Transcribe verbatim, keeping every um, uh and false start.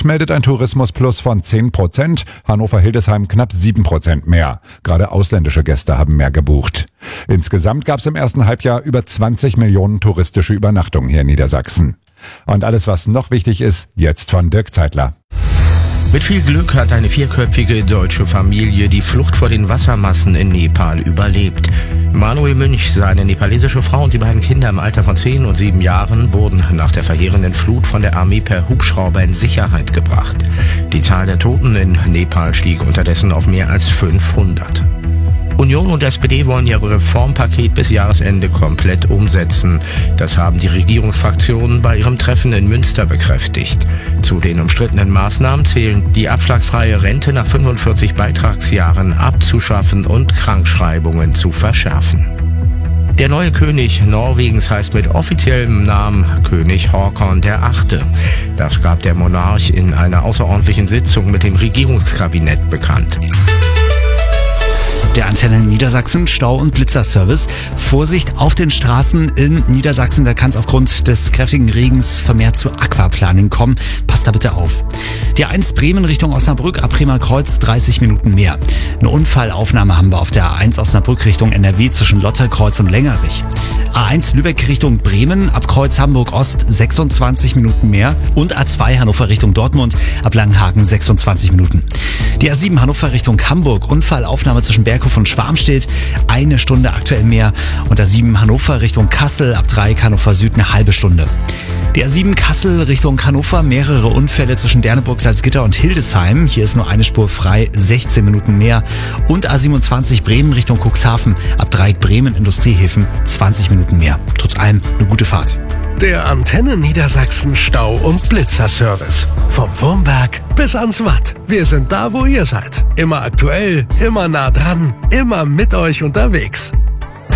meldet ein Tourismusplus von zehn Prozent, Hannover-Hildesheim knapp sieben Prozent mehr. Gerade ausländische Gäste haben mehr gebucht. Insgesamt gab es im ersten Halbjahr über zwanzig Millionen touristische Übernachtungen hier in Niedersachsen. Und alles, was noch wichtig ist, jetzt von Dirk Zeitler. Mit viel Glück hat eine vierköpfige deutsche Familie die Flucht vor den Wassermassen in Nepal überlebt. Manuel Münch, seine nepalesische Frau und die beiden Kinder im Alter von zehn und sieben Jahren wurden nach der verheerenden Flut von der Armee per Hubschrauber in Sicherheit gebracht. Die Zahl der Toten in Nepal stieg unterdessen auf mehr als fünfhundert. Union und S P D wollen ihr Reformpaket bis Jahresende komplett umsetzen. Das haben die Regierungsfraktionen bei ihrem Treffen in Münster bekräftigt. Zu den umstrittenen Maßnahmen zählen die abschlagsfreie Rente nach fünfundvierzig Beitragsjahren abzuschaffen und Krankschreibungen zu verschärfen. Der neue König Norwegens heißt mit offiziellem Namen König Håkon der Achte. Das gab der Monarch in einer außerordentlichen Sitzung mit dem Regierungskabinett bekannt. Der Antenne Niedersachsen Stau- und Blitzerservice. Vorsicht auf den Straßen in Niedersachsen, da kann es aufgrund des kräftigen Regens vermehrt zu Aquaplaning kommen. Passt da bitte auf. Die A eins Bremen Richtung Osnabrück ab Bremer Kreuz dreißig Minuten mehr. Eine Unfallaufnahme haben wir auf der A eins Osnabrück Richtung N R W zwischen Lotterkreuz und Längerich. A eins Lübeck Richtung Bremen ab Kreuz Hamburg Ost sechsundzwanzig Minuten mehr und A zwei Hannover Richtung Dortmund ab Langenhagen sechsundzwanzig Minuten. Die A sieben Hannover Richtung Hamburg, Unfallaufnahme zwischen Berghof und Schwarmstedt, eine Stunde aktuell mehr und A sieben Hannover Richtung Kassel ab Dreieck Hannover Süd eine halbe Stunde. Die A sieben Kassel Richtung Hannover, mehrere Unfälle zwischen Derneburg, Salzgitter und Hildesheim. Hier ist nur eine Spur frei, sechzehn Minuten mehr. Und A siebenundzwanzig Bremen Richtung Cuxhaven ab Dreieck Bremen Industriehäfen zwanzig Minuten mehr. Trotz allem eine gute Fahrt. Der Antenne Niedersachsen Stau- und Blitzerservice. Vom Wurmberg bis ans Watt. Wir sind da, wo ihr seid. Immer aktuell, immer nah dran, immer mit euch unterwegs.